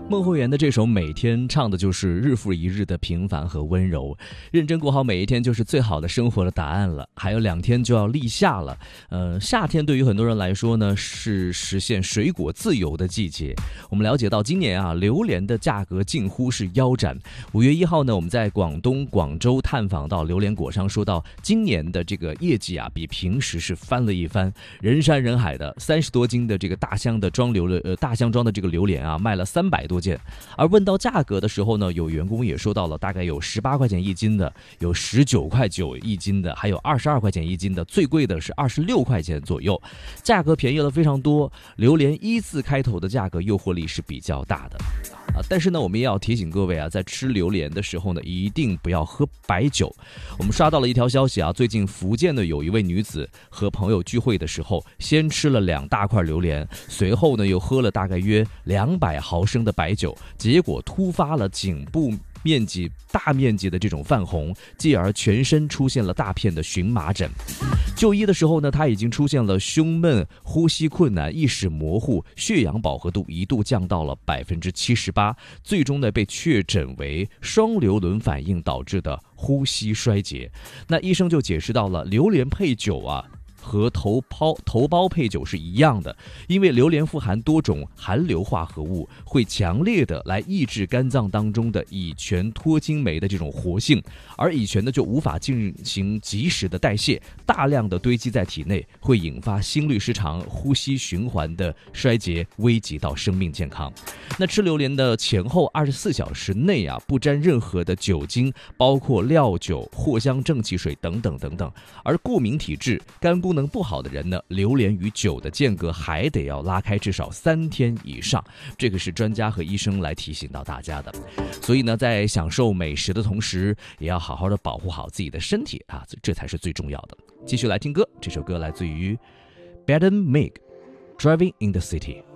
孟慧圆的这首《每天》唱的就是日复一日的平凡和温柔，认真过好每一天就是最好的生活的答案了。还有2天就要立夏了，夏天对于很多人来说呢，是实现水果自由的季节。我们了解到今年啊，榴莲的价格近乎是腰斩。5月1号呢，我们在广东广州探访到榴莲果商，说到今年的这个业绩啊，比平时是翻了一番，人山人海的，30多斤的这个大箱装的这个榴莲啊，卖了300多件。而问到价格的时候呢，有员工也说到了，大概有18块钱一斤的，有19.9块一斤的，还有22块钱一斤的，最贵的是26块钱左右，价格便宜了非常多。榴莲1字开头的价格诱惑力是比较大的。但是呢，我们也要提醒各位啊，在吃榴莲的时候呢，一定不要喝白酒。我们刷到了一条消息啊，最近福建的有一位女子和朋友聚会的时候，先吃了2大块榴莲，随后呢又喝了大概约200毫升的白酒，结果突发了颈部大面积的这种泛红，继而全身出现了大片的荨麻疹。就医的时候呢，他已经出现了胸闷、呼吸困难、意识模糊，血氧饱和度一度降到了78%，最终呢被确诊为双硫仑反应导致的呼吸衰竭。那医生就解释到了，榴莲配酒啊，和头孢配酒是一样的，因为榴莲富含多种含硫化合物，会强烈的来抑制肝脏当中的乙醛脱氢酶的这种活性，而乙醛呢就无法进行及时的代谢，大量的堆积在体内，会引发心律失常、呼吸循环的衰竭，危及到生命健康。那吃榴莲的前后24小时内啊，不沾任何的酒精，包括料酒、藿香正气水等等等等。而过敏体质、肝功能不好的人呢，榴莲与酒的间隔还得要拉开至少3天以上，这个是专家和医生来提醒到大家的。所以呢，在享受美食的同时，也要好好的保护好自己的身体啊，这才是最重要的。继续来听歌，这首歌来自于 Bad and Meg Driving in the City。